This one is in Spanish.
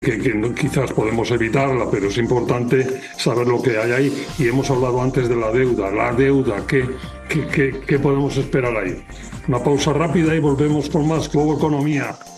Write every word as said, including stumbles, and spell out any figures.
que, que no, quizás podemos evitarla, pero es importante saber lo que hay ahí. Y hemos hablado antes de la deuda. La deuda, ¿qué, qué, qué, qué podemos esperar ahí? Una pausa rápida y volvemos con más Globo Economía.